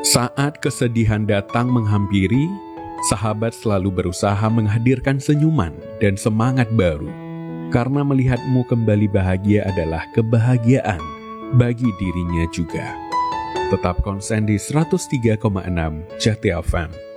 Saat kesedihan datang menghampiri, sahabat selalu berusaha menghadirkan senyuman dan semangat baru. Karena melihatmu kembali bahagia adalah kebahagiaan bagi dirinya juga. Tetap konsen di 103,6 Jati FM.